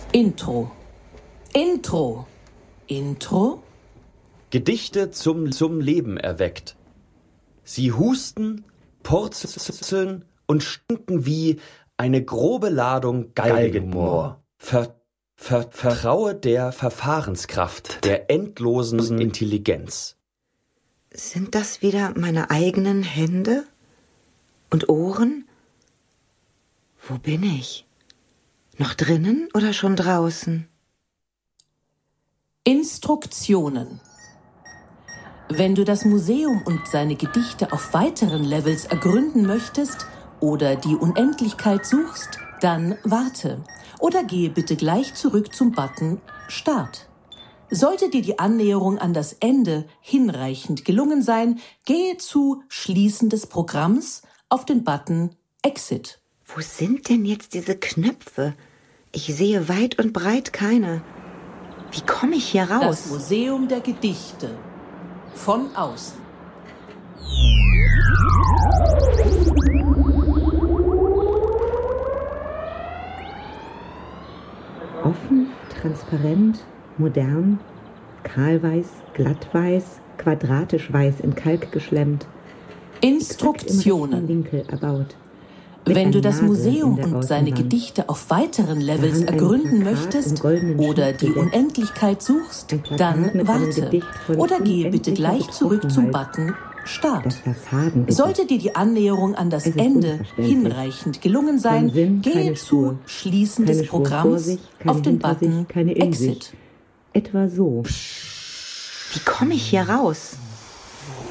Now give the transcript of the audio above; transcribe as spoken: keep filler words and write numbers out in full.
Intro. Intro. Intro. Gedichte zum, zum Leben erweckt. Sie husten, purzeln und stinken wie eine grobe Ladung Galgenmoor. Ver, ver, vertraue der Verfahrenskraft, der endlosen Intelligenz. Sind das wieder meine eigenen Hände und Ohren? Wo bin ich? Noch drinnen oder schon draußen? Instruktionen. Wenn du das Museum und seine Gedichte auf weiteren Levels ergründen möchtest oder die Unendlichkeit suchst, dann warte oder gehe bitte gleich zurück zum Button Start. Sollte dir die Annäherung an das Ende hinreichend gelungen sein, gehe zu Schließen des Programms auf den Button Exit. Wo sind denn jetzt diese Knöpfe? Ich sehe weit und breit keine. Wie komme ich hier raus? Das Museum der Gedichte. Von außen. Offen, transparent, modern, kahlweiß, glattweiß, quadratisch weiß in Kalk geschlemmt. Instruktionen. Winkel erbaut. Wenn du das Museum und seine Gedichte auf weiteren Levels ergründen möchtest oder die Unendlichkeit suchst, dann warte oder gehe bitte gleich zurück zum Button Start. Sollte dir die Annäherung an das Ende hinreichend gelungen sein, gehe zu Schließen des Programms auf den Button Exit. Etwa so. Wie komme ich hier raus?